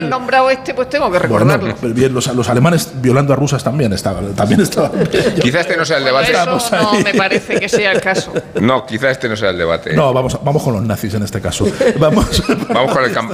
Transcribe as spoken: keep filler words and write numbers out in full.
nombrado este, pues tengo que recordarlo. Bueno, bien, los, los alemanes violando a rusas también estaban. También estaban quizá este no sea el Bueno, debate. eso no me parece que sea el caso. No, quizá este no sea el debate. No, vamos, vamos con los nazis en este caso. Vamos, Vamos con el, camp